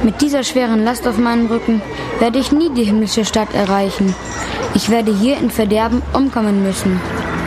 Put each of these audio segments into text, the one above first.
Mit dieser schweren Last auf meinem Rücken werde ich nie die himmlische Stadt erreichen. Ich werde hier in Verderben umkommen müssen.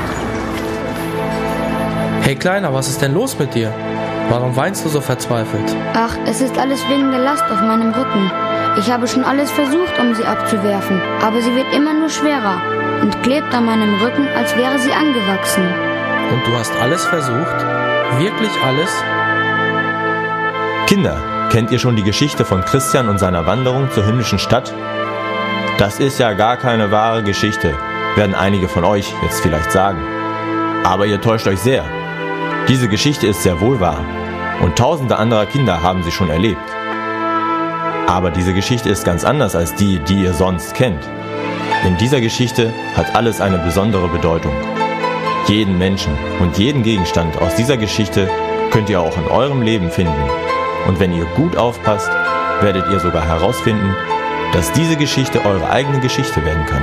Hey Kleiner, was ist denn los mit dir? Warum weinst du so verzweifelt? Ach, es ist alles wegen der Last auf meinem Rücken. Ich habe schon alles versucht, um sie abzuwerfen, aber sie wird immer nur schwerer und klebt an meinem Rücken, als wäre sie angewachsen. Und du hast alles versucht? Wirklich alles? Kinder, kennt ihr schon die Geschichte von Christian und seiner Wanderung zur himmlischen Stadt? Das ist ja gar keine wahre Geschichte, werden einige von euch jetzt vielleicht sagen. Aber ihr täuscht euch sehr. Diese Geschichte ist sehr wohl wahr und tausende anderer Kinder haben sie schon erlebt. Aber diese Geschichte ist ganz anders als die, die ihr sonst kennt. In dieser Geschichte hat alles eine besondere Bedeutung. Jeden Menschen und jeden Gegenstand aus dieser Geschichte könnt ihr auch in eurem Leben finden. Und wenn ihr gut aufpasst, werdet ihr sogar herausfinden, dass diese Geschichte eure eigene Geschichte werden kann.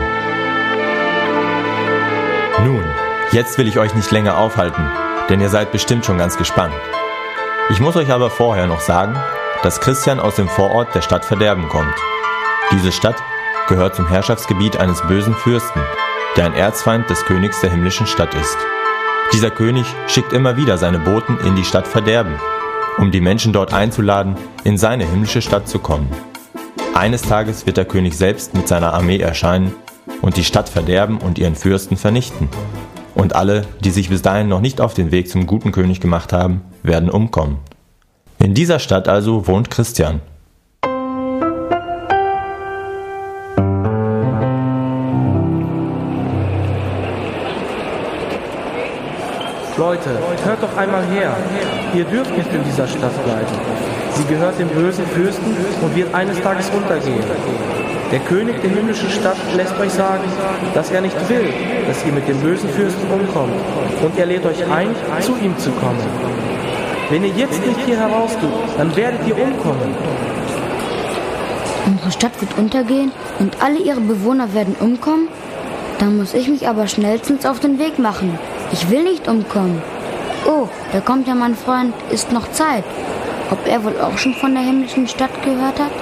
Nun, jetzt will ich euch nicht länger aufhalten, denn ihr seid bestimmt schon ganz gespannt. Ich muss euch aber vorher noch sagen, dass Christian aus dem Vorort der Stadt Verderben kommt. Diese Stadt gehört zum Herrschaftsgebiet eines bösen Fürsten, der ein Erzfeind des Königs der himmlischen Stadt ist. Dieser König schickt immer wieder seine Boten in die Stadt Verderben, um die Menschen dort einzuladen, in seine himmlische Stadt zu kommen. Eines Tages wird der König selbst mit seiner Armee erscheinen und die Stadt Verderben und ihren Fürsten vernichten. Und alle, die sich bis dahin noch nicht auf den Weg zum guten König gemacht haben, werden umkommen. In dieser Stadt also wohnt Christian. Leute, hört doch einmal her. Ihr dürft nicht in dieser Stadt bleiben. Sie gehört dem bösen Fürsten und wird eines Tages untergehen. Der König der himmlischen Stadt lässt euch sagen, dass er nicht will, dass ihr mit dem bösen Fürsten umkommt. Und er lädt euch ein, zu ihm zu kommen. Wenn ihr jetzt nicht hier heraus tut, dann werdet ihr umkommen. Unsere Stadt wird untergehen und alle ihre Bewohner werden umkommen? Dann muss ich mich aber schnellstens auf den Weg machen. Ich will nicht umkommen. Oh, da kommt ja mein Freund, ist noch Zeit. Ob er wohl auch schon von der himmlischen Stadt gehört hat?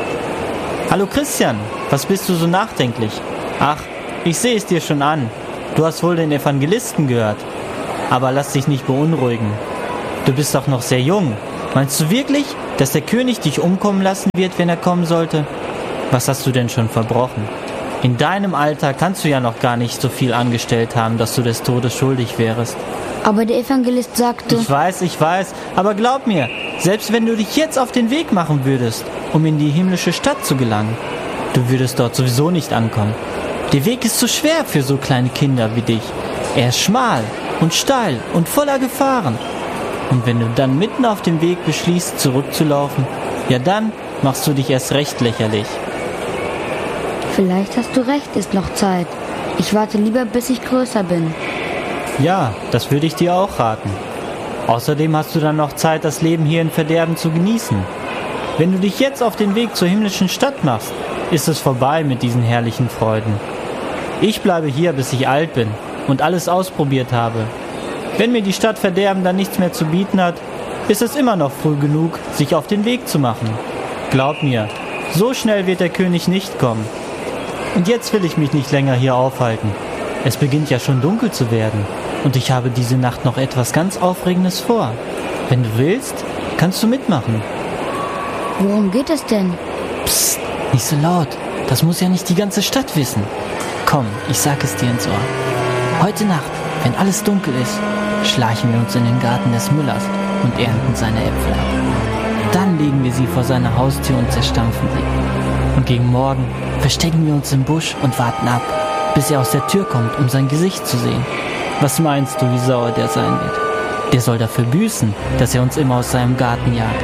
Hallo Christian, was bist du so nachdenklich? Ach, ich sehe es dir schon an. Du hast wohl den Evangelisten gehört. Aber lass dich nicht beunruhigen. Du bist doch noch sehr jung. Meinst du wirklich, dass der König dich umkommen lassen wird, wenn er kommen sollte? Was hast du denn schon verbrochen? In deinem Alter kannst du ja noch gar nicht so viel angestellt haben, dass du des Todes schuldig wärest. Aber der Evangelist sagte... Ich weiß, aber glaub mir, selbst wenn du dich jetzt auf den Weg machen würdest, um in die himmlische Stadt zu gelangen, du würdest dort sowieso nicht ankommen. Der Weg ist zu schwer für so kleine Kinder wie dich. Er ist schmal und steil und voller Gefahren. Und wenn du dann mitten auf dem Weg beschließt, zurückzulaufen, ja dann machst du dich erst recht lächerlich. Vielleicht hast du recht, ist noch Zeit. Ich warte lieber, bis ich größer bin. Ja, das würde ich dir auch raten. Außerdem hast du dann noch Zeit, das Leben hier in Verderben zu genießen. Wenn du dich jetzt auf den Weg zur himmlischen Stadt machst, ist es vorbei mit diesen herrlichen Freuden. Ich bleibe hier, bis ich alt bin und alles ausprobiert habe. Wenn mir die Stadt Verderben dann nichts mehr zu bieten hat, ist es immer noch früh genug, sich auf den Weg zu machen. Glaub mir, so schnell wird der König nicht kommen. Und jetzt will ich mich nicht länger hier aufhalten. Es beginnt ja schon dunkel zu werden und ich habe diese Nacht noch etwas ganz Aufregendes vor. Wenn du willst, kannst du mitmachen. Worum geht es denn? Psst, nicht so laut. Das muss ja nicht die ganze Stadt wissen. Komm, ich sag es dir ins Ohr. Heute Nacht, wenn alles dunkel ist, schleichen wir uns in den Garten des Müllers und ernten seine Äpfel ab. Dann legen wir sie vor seine Haustür und zerstampfen sie. Und gegen Morgen verstecken wir uns im Busch und warten ab, bis er aus der Tür kommt, um sein Gesicht zu sehen. Was meinst du, wie sauer der sein wird? Der soll dafür büßen, dass er uns immer aus seinem Garten jagt.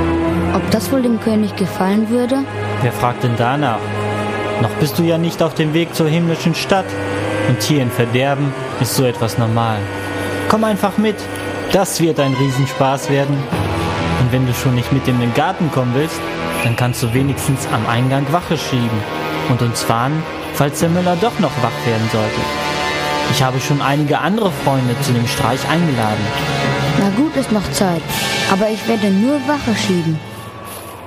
Ob das wohl dem König gefallen würde? Wer fragt denn danach? Noch bist du ja nicht auf dem Weg zur himmlischen Stadt. Und hier in Verderben ist so etwas normal. Komm einfach mit. Das wird ein Riesenspaß werden. Und wenn du schon nicht mit in den Garten kommen willst, dann kannst du wenigstens am Eingang Wache schieben und uns warnen, falls der Müller doch noch wach werden sollte. Ich habe schon einige andere Freunde zu dem Streich eingeladen. Na gut, ist noch Zeit. Aber ich werde nur Wache schieben.